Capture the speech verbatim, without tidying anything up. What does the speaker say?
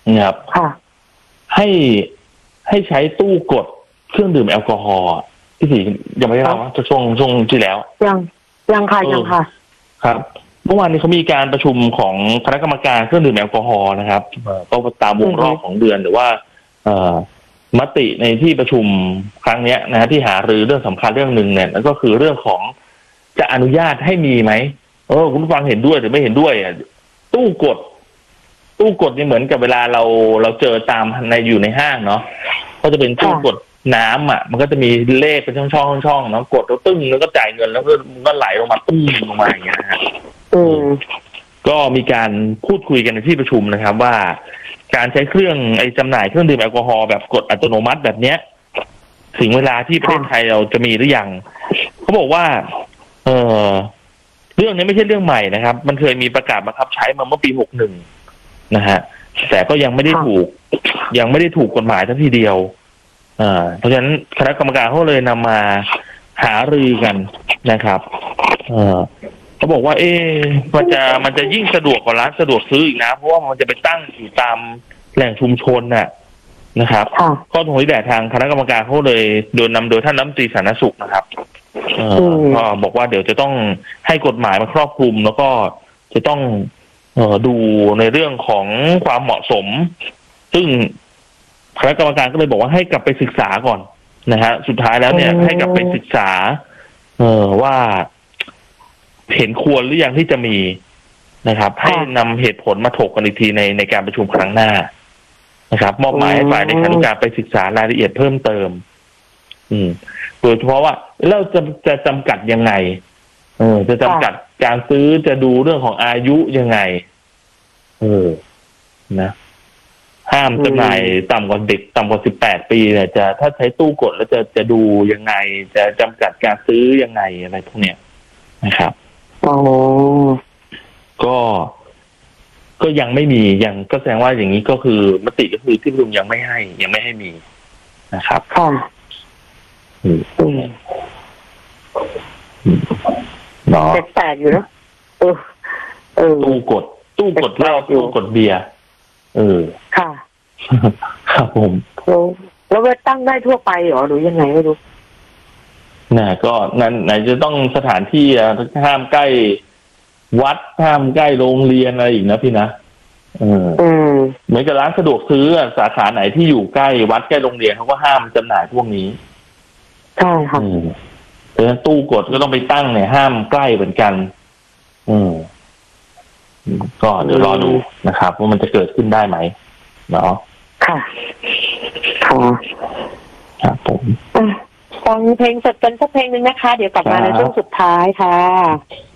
นะครับให้ให้ใช้ตู้กดเครื่องดื่มแอลกอฮอล์ที่สี่ยังไม่ได้เล่าว่าช่วงช่วงที่แล้วยังยังค่ะยังค่ะครับเมื่อวานนี้เขามีการประชุมของคณะกรรมการเครื่องดื่มแอลกอฮอล์นะครับก็ตามวงรอบของเดือนหรือว่าเอ่อมติในที่ประชุมครั้งนี้นะฮะที่หารือเรื่องสำคัญเรื่องหนึ่งเนี่ยนั่นก็คือเรื่องของจะอนุญาตให้มีไหมเออคุณฟังเห็นด้วยหรือไม่เห็นด้วยอ่ะตู้กดตู้กดนี่เหมือนกับเวลาเราเราเจอตามในอยู่ในห้างเนาะก็จะเป็นตู้กดน้ำอ่ะมันก็จะมีเลขเป็นช่องช่องช่องเนาะกดแล้วตึ้งแล้วก็จ่ายเงินแล้วก็มันก็ไหลลงมาตึ้งลงมาอย่างเงี้ยฮะก็มีการพูดคุยกันในที่ประชุมนะครับว่าการใช้เครื่องไอ้จำหน่ายเครื่องดื่มแอลกอฮอล์แบบกดอัตโนมัติแบบเนี้ยถึงเวลาที่ประเทศไทยเราจะมีหรือยังเขาบอกว่าเออเรื่องนี้ไม่ใช่เรื่องใหม่นะครับมันเคยมีประกาศบังคับใช้มาเมื่อปีหกหนึ่งนะฮะแต่ก็ยังไม่ได้ถูกยังไม่ได้ถูกกฎหมายทันทีเดียวอ่าเพราะฉะนั้นคณะกรรมการเขาเลยนำมาหารือกันนะครับเออเขาบอกว่าเอ๊ะมันจะมันจะยิ่งสะดวกกว่าร้านสะดวกซื้ออีกนะเพราะว่ามันจะไปตั้งอยู่ตามแหล่งชุมชนน่ะนะครับข้อตรงนี้แต่ทางคณะกรรมการเขาเลยโดยนำโดยท่านรัฐมนตรีสาธารณสุขนะครับเออก็บอกว่าเดี๋ยวจะต้องให้กฎหมายมาครอบคลุมแล้วก็จะต้องเอ่อดูในเรื่องของความเหมาะสมซึ่งคณะกรรมการก็เลยบอกว่าให้กลับไปศึกษาก่อนนะฮะสุดท้ายแล้วเนี่ยให้กลับไปศึกษาเออว่าเห็นควรหรือยังที่จะมีนะครับให้นำเหตุผลมาถกกันอีกทีในในการประชุมครั้งหน้านะครับมอบหมายให้ฝ่ายในคณะกรรมการไปศึกษารายละเอียดเพิ่มเติมอืมโดยเฉพาะว่าเราจะจะจำกัดยังไงเออจะจำกัดการซื้อจะดูเรื่องของอายุยังไงเออนะห้ามจำหน่ายต่ำกว่าเด็กต่ำกว่าสิบแปดปีเนี่ยจะถ้าใช้ตู้กดแล้วจะจะดูยังไงจะจำกัดการซื้อยังไงอะไรพวกเนี้ยนะครับอ๋อก็ก็ยังไม่มียังก็แสดงว่าอย่างนี้ก็คือมติก็คือที่ประชุมยังไม่ให้ยังไม่ให้มีนะครับค่ะอืมเนาะแปลกๆอยู่นะเออเออตู้กดตู้กดเหล้าตู้กดเบียร์เออค่ะครับผมแล้วแล้วตั้งได้ทั่วไปเหรอหรือยังไงไม่รู้น่ะก็นั้นไหนจะต้องสถานที่ห้ามใกล้วัดห้ามใกล้โรงเรียนอะไรอีกนะพี่นะเออเหมือนกับร้านสะดวกซื้อสาขาไหนที่อยู่ใกล้วัดใกล้โรงเรียนเขาก็ห้ามจำหน่ายพวกนี้ใช่ค่ะเพราะฉะนั้นตู้กดก็ต้องไปตั้งเนี่ยห้ามใกล้เหมือนกันอืมก็เดี๋ยวรอดูนะครับว่ามันจะเกิดขึ้นได้ไหมเนาะค่ะค่ะครับผมฟังเพลงสดกันสักเพลงนึงนะคะเดี๋ยวกลับมาในช่วงสุดท้ายค่ะ